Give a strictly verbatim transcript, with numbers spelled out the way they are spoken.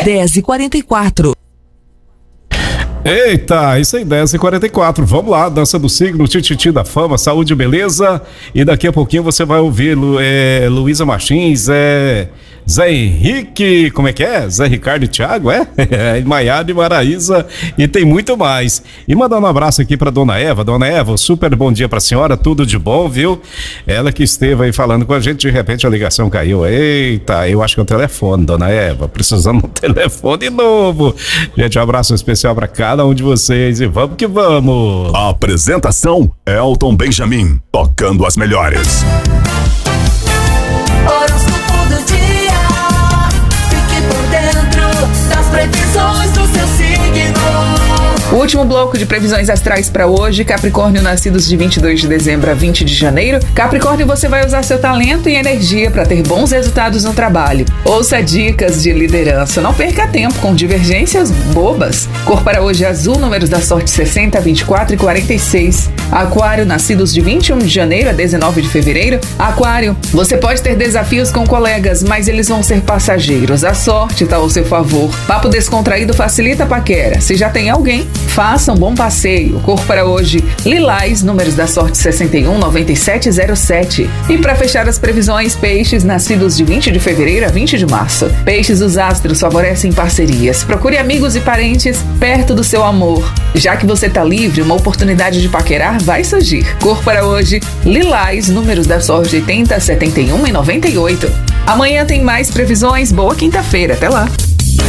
dez e quarenta e quatro. Eita, isso aí, dez e quarenta e quatro. Vamos lá, dança do signo, tititi da fama, saúde e beleza. E daqui a pouquinho você vai ouvir Lu, é, Luísa Martins, é, Zé Henrique, como é que é? Zé Ricardo e Thiago, é? Maiara e Maraísa, e tem muito mais. E mandando um abraço aqui pra Dona Eva. Dona Eva, super bom dia pra senhora, tudo de bom, viu? Ela que esteve aí falando com a gente, de repente a ligação caiu. Eita, eu acho que é o telefone, Dona Eva, precisando de um telefone novo. Gente, um abraço especial pra cada um de vocês e vamos que vamos. A apresentação, Elton Benjamin, tocando as melhores. Horóscopo do dia. Fique por dentro das previsões do seu signo. O último bloco de previsões astrais para hoje, Capricórnio, nascidos de vinte e dois de dezembro a vinte de janeiro. Capricórnio, você vai usar seu talento e energia para ter bons resultados no trabalho. Ouça dicas de liderança, não perca tempo com divergências bobas. Cor para hoje azul, números da sorte sessenta, vinte e quatro e quarenta e seis. Aquário, nascidos de vinte e um de janeiro a dezenove de fevereiro. Aquário, você pode ter desafios com colegas, mas eles vão ser passageiros. A sorte está ao seu favor. Papo descontraído facilita a paquera. Se já tem alguém, faça um bom passeio. Cor para hoje, lilás, números da sorte sessenta e um, noventa e sete e zero sete. E para fechar as previsões, peixes, nascidos de vinte de fevereiro a vinte de março. Peixes, os astros favorecem parcerias. Procure amigos e parentes perto do seu amor. Já que você tá livre, uma oportunidade de paquerar vai surgir. Cor para hoje, lilás, números da sorte oitenta, setenta e um e noventa e oito. Amanhã tem mais previsões. Boa quinta-feira. Até lá.